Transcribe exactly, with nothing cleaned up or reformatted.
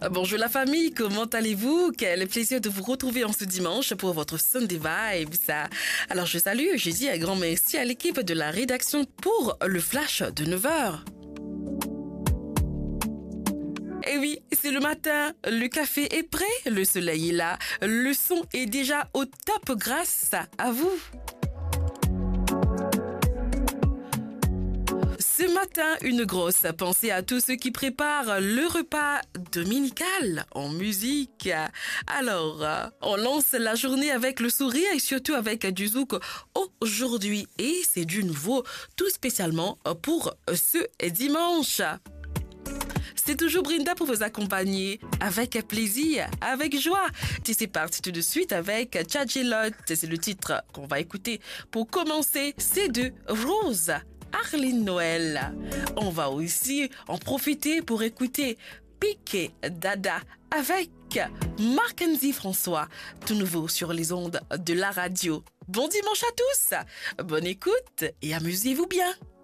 Bonjour la famille, comment allez-vous? Quel plaisir de vous retrouver en ce dimanche pour votre Sunday Vibes. Alors je salue, je dis un grand merci à l'équipe de la rédaction pour le flash de neuf heures. Et oui, c'est le matin, le café est prêt, le soleil est là, le son est déjà au top grâce à vous. Ce matin, une grosse pensée à tous ceux qui préparent le repas dominical en musique. Alors, on lance la journée avec le sourire et surtout avec du zouk aujourd'hui. Et c'est du nouveau, tout spécialement pour ce dimanche. C'est toujours Brinda pour vous accompagner avec plaisir, avec joie. Et c'est parti tout de suite avec Tchadjelot. C'est le titre qu'on va écouter pour commencer. C'est de Rose, Arline Noël. On va aussi en profiter pour écouter Piqué Dada avec Marc-Andy François. Tout nouveau sur les ondes de la radio. Bon dimanche à tous, bonne écoute et amusez-vous bien.